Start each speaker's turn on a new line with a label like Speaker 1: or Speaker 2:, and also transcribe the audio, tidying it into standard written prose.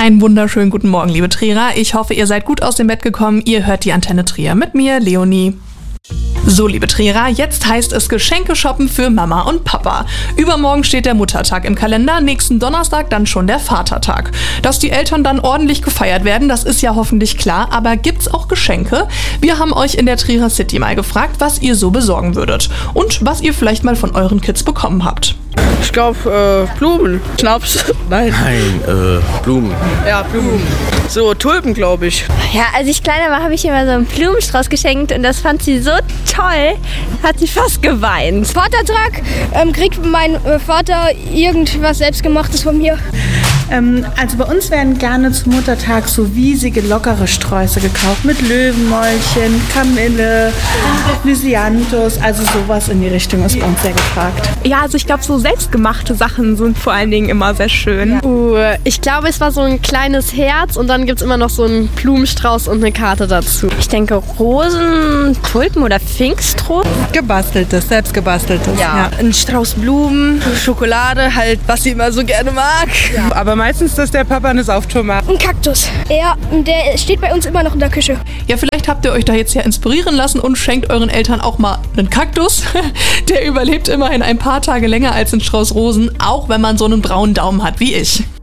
Speaker 1: Einen wunderschönen guten Morgen, liebe Trierer. Ich hoffe, ihr seid gut aus dem Bett gekommen. Ihr hört die Antenne Trier mit mir, Leonie. So, liebe Trierer, jetzt heißt es Geschenke shoppen für Mama und Papa. Übermorgen steht der Muttertag im Kalender, nächsten Donnerstag dann schon der Vatertag. Dass die Eltern dann ordentlich gefeiert werden, das ist ja hoffentlich klar, aber gibt's auch Geschenke? Wir haben euch in der Trierer City mal gefragt, was ihr so besorgen würdet und was ihr vielleicht mal von euren Kids bekommen habt.
Speaker 2: Ich glaube, Blumen. Schnaps. Nein,
Speaker 3: Blumen.
Speaker 2: Ja, Blumen. So, Tulpen, glaube ich.
Speaker 4: Ja, als ich kleiner war, habe ich ihr mal so einen Blumenstrauß geschenkt und das fand sie so toll, hat sie fast geweint.
Speaker 5: Vatertag kriegt mein Vater irgendwas Selbstgemachtes von mir.
Speaker 6: Also bei uns werden gerne zum Muttertag so riesige, lockere Sträuße gekauft mit Löwenmäulchen, Kamille, Lysianthus, also sowas in die Richtung ist bei uns sehr gefragt.
Speaker 7: Ja, also ich glaube, so selbstgemachte Sachen sind vor allen Dingen immer sehr schön.
Speaker 8: Ich glaube, es war so ein kleines Herz und dann gibt es immer noch so einen Blumenstrauß und eine Karte dazu.
Speaker 4: Ich denke Rosen, Tulpen oder Pfingstrosen.
Speaker 9: Gebasteltes, selbstgebasteltes.
Speaker 2: Ja, ein Strauß Blumen, Schokolade, halt, was sie immer so gerne mag.
Speaker 9: Ja. Aber meistens ist der Papa eine Sauftour macht.
Speaker 5: Ein Kaktus. Ja, der steht bei uns immer noch in der Küche.
Speaker 1: Ja, vielleicht habt ihr euch da jetzt ja inspirieren lassen und schenkt euren Eltern auch mal einen Kaktus. Der überlebt immerhin ein paar Tage länger als ein Strauß Rosen, auch wenn man so einen braunen Daumen hat wie ich.